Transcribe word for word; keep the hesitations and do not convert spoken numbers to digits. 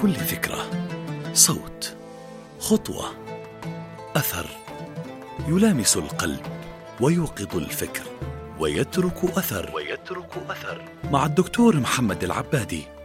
كل فكرة، صوت، خطوة، أثر يلامس القلب ويوقظ الفكر ويترك أثر ويترك أثر مع الدكتور محمد العبادي.